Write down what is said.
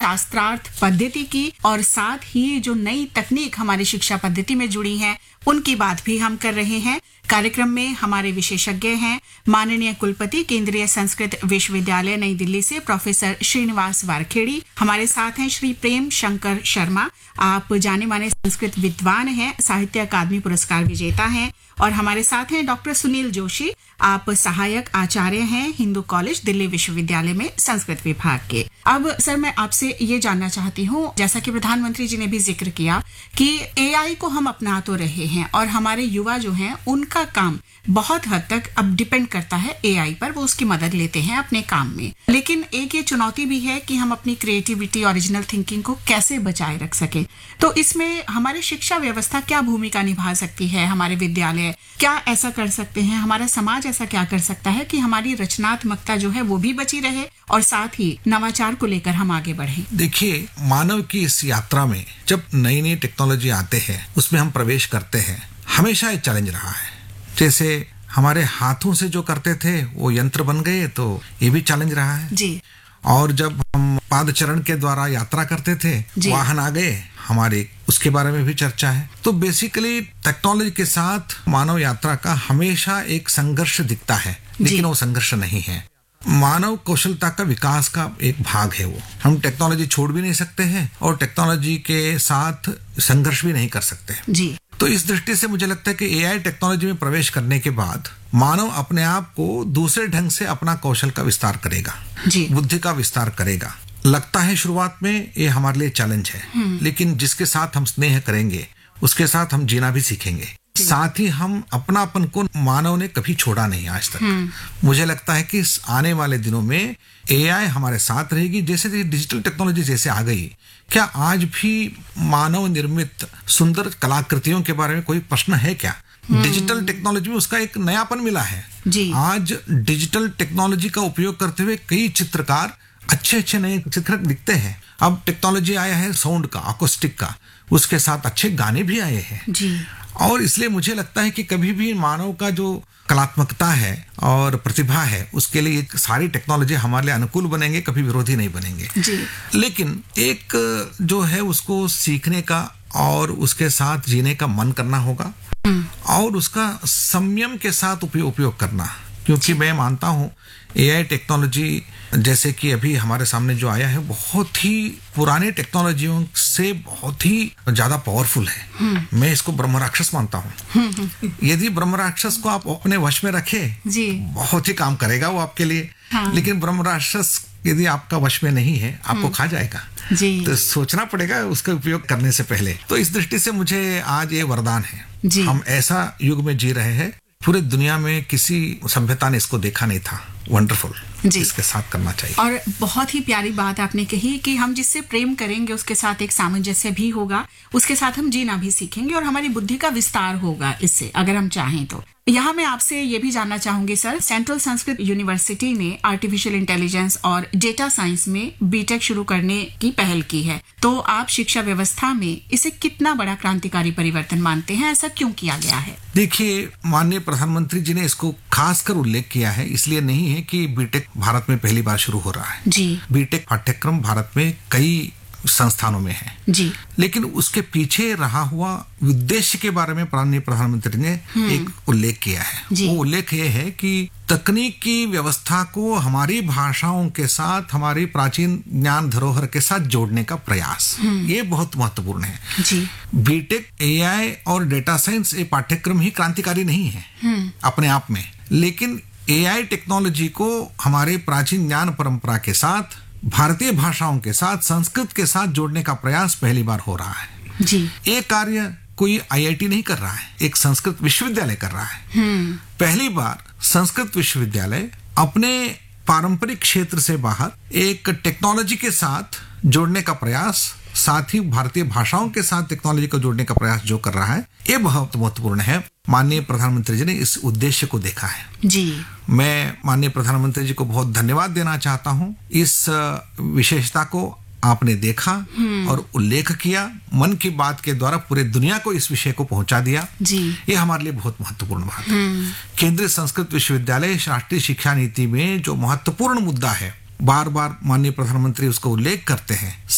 शास्त्रार्थ पद्धति की और साथ ही जो नई तकनीक हमारी शिक्षा पद्धति में जुड़ी है उनकी बात भी हम कर रहे हैं। कार्यक्रम में हमारे विशेषज्ञ हैं माननीय कुलपति केंद्रीय संस्कृत विश्वविद्यालय नई दिल्ली से प्रोफेसर श्रीनिवास वारखेड़ी। हमारे साथ हैं श्री प्रेम शंकर शर्मा, आप जाने माने संस्कृत विद्वान हैं, साहित्य अकादमी पुरस्कार विजेता हैं। और हमारे साथ हैं डॉक्टर सुनील जोशी, आप सहायक आचार्य हैं हिंदू कॉलेज दिल्ली विश्वविद्यालय में संस्कृत विभाग के। अब सर मैं आपसे ये जानना चाहती हूँ, जैसा कि प्रधानमंत्री जी ने भी जिक्र किया कि एआई को हम अपना तो रहे हैं और हमारे युवा जो हैं उनका काम बहुत हद तक अब डिपेंड करता है एआई पर, वो उसकी मदद लेते हैं अपने काम में। लेकिन एक ये चुनौती भी है कि हम अपनी क्रिएटिविटी, ओरिजिनल थिंकिंग को कैसे बचाए रख सकें। तो इसमें हमारी शिक्षा व्यवस्था क्या भूमिका निभा सकती है, हमारे विद्यालय क्या ऐसा कर सकते हैं, हमारा समाज ऐसा क्या कर सकता है कि हमारी रचनात्मकता जो है वो भी बची रहे और साथ ही नवाचार को लेकर हम आगे बढ़ें। देखिए, मानव की इस यात्रा में जब नई नई टेक्नोलॉजी आते हैं उसमें हम प्रवेश करते हैं, हमेशा एक चैलेंज रहा है। जैसे हमारे हाथों से जो करते थे वो यंत्र बन गए, तो ये भी चैलेंज रहा है जी। और जब हम पादचरण के द्वारा यात्रा करते थे, वाहन आ गए हमारे, उसके बारे में भी चर्चा है। तो बेसिकली टेक्नोलॉजी के साथ मानव यात्रा का हमेशा एक संघर्ष दिखता है, लेकिन वो संघर्ष नहीं है, मानव कौशलता का विकास का एक भाग है वो। हम टेक्नोलॉजी छोड़ भी नहीं सकते हैं और टेक्नोलॉजी के साथ संघर्ष भी नहीं कर सकते जी। तो इस दृष्टि से मुझे लगता है कि एआई टेक्नोलॉजी में प्रवेश करने के बाद मानव अपने आप को दूसरे ढंग से अपना कौशल का विस्तार करेगा, बुद्धि का विस्तार करेगा। लगता है शुरुआत में ये हमारे लिए चैलेंज है, लेकिन जिसके साथ हम स्नेह करेंगे उसके साथ हम जीना भी सीखेंगे। साथ ही हम अपनापन को मानव ने कभी छोड़ा नहीं आज तक। मुझे लगता है कि आने वाले दिनों में एआई हमारे साथ रहेगी। जैसे डिजिटल टेक्नोलॉजी जैसे आ गई, क्या आज भी मानव निर्मित सुंदर कलाकृतियों के बारे में कोई प्रश्न है क्या? डिजिटल टेक्नोलॉजी में उसका एक नयापन मिला है जी। आज डिजिटल टेक्नोलॉजी का उपयोग करते हुए कई चित्रकार अच्छे नए चित्र दिखते हैं। अब टेक्नोलॉजी आया है साउंड का, अकोस्टिक का, उसके साथ अच्छे गाने भी आए हैं जी। और इसलिए मुझे लगता है कि कभी भी मानव का जो कलात्मकता है और प्रतिभा है उसके लिए सारी टेक्नोलॉजी हमारे लिए अनुकूल बनेंगे, कभी विरोधी नहीं बनेंगे जी। लेकिन एक जो है उसको सीखने का और उसके साथ जीने का मन करना होगा और उसका संयम के साथ उपयोग करना, क्योंकि मैं मानता हूँ एआई टेक्नोलॉजी जैसे कि अभी हमारे सामने जो आया है बहुत ही पुराने टेक्नोलॉजियों से बहुत ही ज्यादा पावरफुल है। मैं इसको ब्रह्म राक्षस मानता हूँ। यदि ब्रह्म राक्षस को आप अपने वश में रखें जी, बहुत ही काम करेगा वो आपके लिए। हाँ। लेकिन ब्रह्म राक्षस यदि आपका वश में नहीं है, आपको खा जाएगा जी। तो सोचना पड़ेगा उसका उपयोग करने से पहले। तो इस दृष्टि से मुझे आज ये वरदान है जी। हम ऐसा युग में जी रहे हैं, पूरी दुनिया में किसी सभ्यता ने इसको देखा नहीं था। वंडरफुल जी। इसके साथ करना चाहिए। और बहुत ही प्यारी बात आपने कही कि हम जिससे प्रेम करेंगे उसके साथ एक सामंजस्य भी होगा, उसके साथ हम जीना भी सीखेंगे और हमारी बुद्धि का विस्तार होगा इससे, अगर हम चाहें तो। यहाँ मैं आपसे ये भी जानना चाहूंगी सर, सेंट्रल संस्कृत यूनिवर्सिटी ने आर्टिफिशियल इंटेलिजेंस और डेटा साइंस में बीटेक शुरू करने की पहल की है, तो आप शिक्षा व्यवस्था में इसे कितना बड़ा क्रांतिकारी परिवर्तन मानते हैं, ऐसा क्यों किया गया है? देखिए, माननीय प्रधानमंत्री जी ने इसको खासकर उल्लेख किया है, इसलिए नहीं है कि बीटेक भारत में पहली बार शुरू हो रहा है जी। बीटेक पाठ्यक्रम भारत में कई संस्थानों में है जी। लेकिन उसके पीछे रहा हुआ उद्देश्य के बारे में माननीय प्रधानमंत्री ने एक उल्लेख किया है। वो उल्लेख ये है कि तकनीक की व्यवस्था को हमारी भाषाओं के साथ, हमारी प्राचीन ज्ञान धरोहर के साथ जोड़ने का प्रयास, ये बहुत महत्वपूर्ण है जी। बीटेक एआई और डेटा साइंस ये पाठ्यक्रम ही क्रांतिकारी नहीं है अपने आप में, लेकिन एआई टेक्नोलॉजी को हमारे प्राचीन ज्ञान परंपरा के साथ, भारतीय भाषाओं के साथ, संस्कृत के साथ जोड़ने का प्रयास पहली बार हो रहा है जी। ये कार्य कोई आईआईटी नहीं कर रहा है, एक संस्कृत विश्वविद्यालय कर रहा है। पहली बार संस्कृत विश्वविद्यालय अपने पारंपरिक क्षेत्र से बाहर एक टेक्नोलॉजी के साथ जोड़ने का प्रयास, साथ ही भारतीय भाषाओं के साथ टेक्नोलॉजी को जोड़ने का प्रयास जो कर रहा है, ये बहुत महत्वपूर्ण है। माननीय प्रधानमंत्री जी ने इस उद्देश्य को देखा है जी। मैं माननीय प्रधानमंत्री जी को बहुत धन्यवाद देना चाहता हूँ। इस विशेषता को आपने देखा और उल्लेख किया, मन की बात के द्वारा पूरे दुनिया को इस विषय को पहुंचा दिया जी। ये हमारे लिए बहुत महत्वपूर्ण बात है। केंद्रीय संस्कृत विश्वविद्यालय राष्ट्रीय शिक्षा नीति में जो महत्वपूर्ण मुद्दा है, बार बार माननीय प्रधानमंत्री उसका उल्लेख करते हैं,